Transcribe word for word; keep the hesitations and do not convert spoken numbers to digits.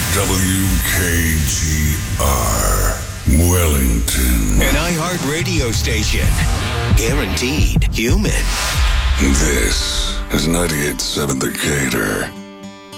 W K G R, Wellington. An iHeart radio station. Guaranteed human. This is ninety-eight point seven The Gator.